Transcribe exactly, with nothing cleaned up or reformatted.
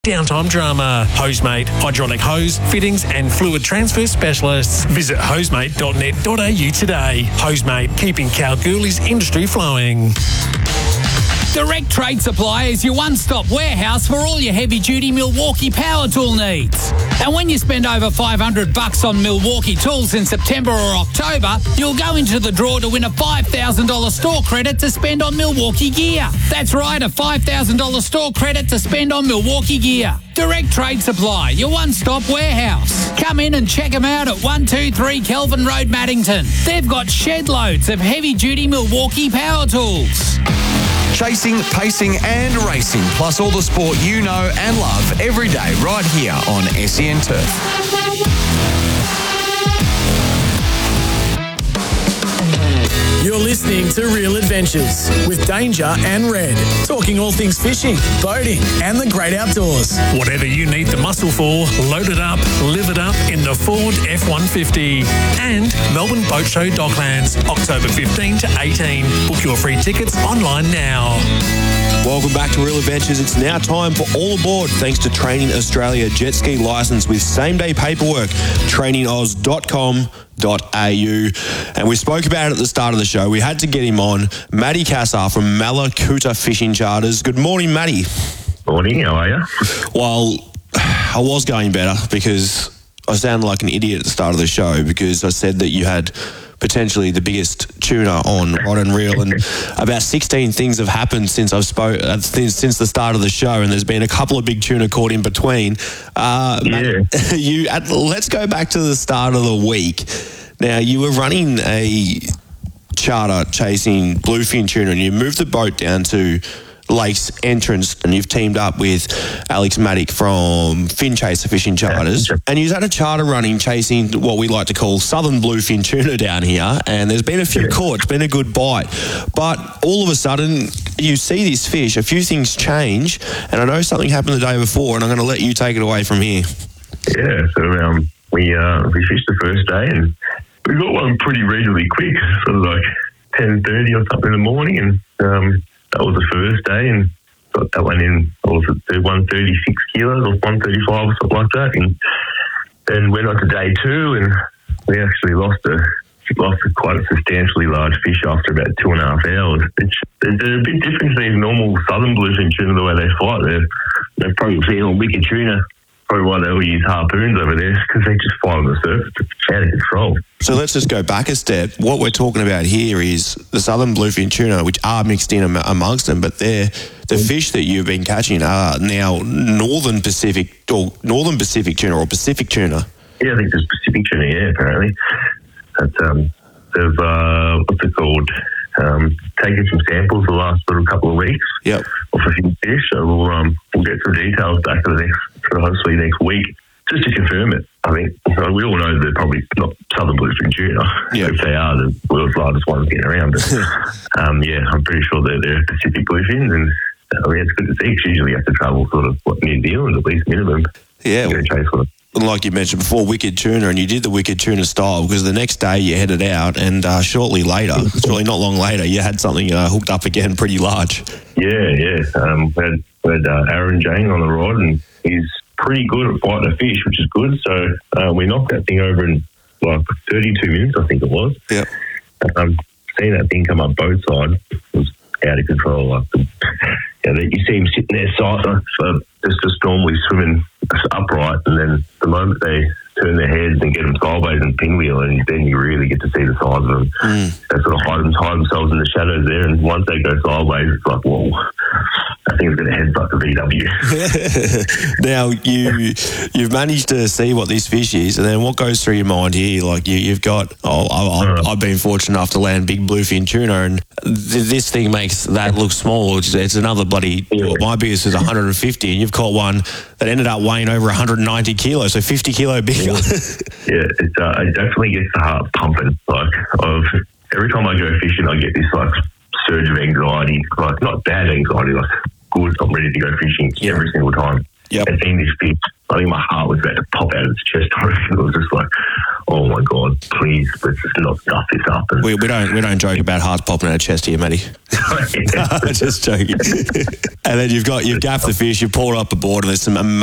Downtime Drama. Hosemate, hydraulic hose, fittings and fluid transfer specialists. Visit hosemate dot net dot a u today. Hosemate, keeping Kalgoorlie's industry flowing. Direct Trade Supply is your one-stop warehouse for all your heavy-duty Milwaukee power tool needs. And when you spend over five hundred bucks on Milwaukee tools in September or October, you'll go into the draw to win a five thousand dollars store credit to spend on Milwaukee gear. That's right, a five thousand dollars store credit to spend on Milwaukee gear. Direct Trade Supply, your one-stop warehouse. Come in and check them out at one two three Kelvin Road, Maddington. They've got shed loads of heavy-duty Milwaukee power tools. Chasing, pacing and racing, plus all the sport you know and love every day right here on S E N Turf. You're listening to Real Adventures with Danger and Red, talking all things fishing, boating and the great outdoors. Whatever you need the muscle for, load it up, live it up in the Ford F one fifty. And Melbourne Boat Show Docklands, October fifteenth to eighteenth. Book your free tickets online now. Welcome back to Real Adventures. It's now time for all aboard thanks to Training Australia jet ski licence with same-day paperwork. training aus dot com dot a u. And we spoke about it at the start of the show. We had to get him on. Matty Cassar from Malakuta Fishing Charters. Good morning, Matty. Morning, how are you? Well, I was going better because I sounded like an idiot at the start of the show because I said that you had potentially the biggest tuna on Rod and Reel, and about sixteen things have happened since I've spoke uh, since the start of the show, and there's been a couple of big tuna caught in between. Uh, yeah. Matt, you at, let's go back to the start of the week. Now you were running a charter chasing bluefin tuna, and you moved the boat down to Lakes Entrance, and you've teamed up with Alex Maddock from Fin Chaser Fishing Charters, yeah. and you've had a charter running chasing what we like to call southern bluefin tuna down here, and there's been a few yeah. caught. It's been a good bite, but all of a sudden you see this fish, a few things change, and I know something happened the day before, and I'm going to let you take it away from here. Yeah, so um, we uh, we fished the first day, and we got one pretty reasonably quick, sort of like ten thirty or something in the morning, and um, that was the first day, and got that one in, what was it, one thirty-six kilos or one thirty-five or something like that. And then went on to day two, and we actually lost a lost a quite a substantially large fish after about two and a half hours. It's, there's a big difference between normal southern bluefin tuna, the way they fight. They're, they're probably feeding wicked tuna. Probably why they all use harpoons over there, because they just fight on the surface. It's out of control. So let's just go back a step. What we're talking about here is the southern bluefin tuna, which are mixed in am- amongst them, but they're the mm. fish that you've been catching are now northern Pacific or northern Pacific tuna or Pacific tuna. Yeah, I think there's Pacific tuna. Yeah, apparently. That's um, they've uh, what's it called? Um, taken some samples the last little couple of weeks. Yep. Of a few fish, so we'll um, we'll get some details back for the next, for hopefully next week, just to confirm it. I mean, we all know they're probably not southern bluefin tuna. Yep. If they are, the world's largest ones getting around. But um, yeah, I'm pretty sure they're, they're Pacific bluefins, and I mean, it's good to see. Because usually you have to travel sort of what, New Zealand at least minimum. Yeah. To chase for them. Like you mentioned before, wicked tuna, and you did the wicked tuna style because the next day you headed out, and uh, shortly later, shortly not long later, you had something uh, hooked up again pretty large. Yeah, yeah. Um, we had, we had uh, Aaron Jane on the rod, and he's pretty good at fighting a fish, which is good. So uh, we knocked that thing over in like thirty-two minutes, I think it was. Yeah. Um, seeing that thing come up both sides was out of control. Like the, you, know, you see him sitting there side, so just just normally swimming upright, and then the moment they turn their heads and get them sideways and pinwheel, and then you really get to see the size of them. Mm. They sort of hide, them, hide themselves in the shadows there, and once they go sideways, it's like, whoa, I think it's going to headbutt the V W. Now, you, you've managed to see what this fish is, and then what goes through your mind here? Like, you, you've got, oh, I, I've, I've been fortunate enough to land big bluefin tuna, and th- this thing makes that look small. It's, it's another bloody, yeah. My biggest is one hundred fifty, and you've caught one that ended up weighing over one hundred ninety kilos, so fifty kilo bigger. Yeah, yeah it, uh, it definitely gets the heart pumping. Like, of every time I go fishing, I get this like surge of anxiety. Like, not bad anxiety, like good. I'm ready to go fishing yeah. every single time. Yep. And seeing this fish, I think my heart was about to pop out of its chest. It was just like, oh my God, please, let's just not stuff this up. And We, we don't we don't joke about hearts popping out of chest here, Matty. Just joking. And then you've got you've gaffed the fish, you've pulled up a board, and there's some amazing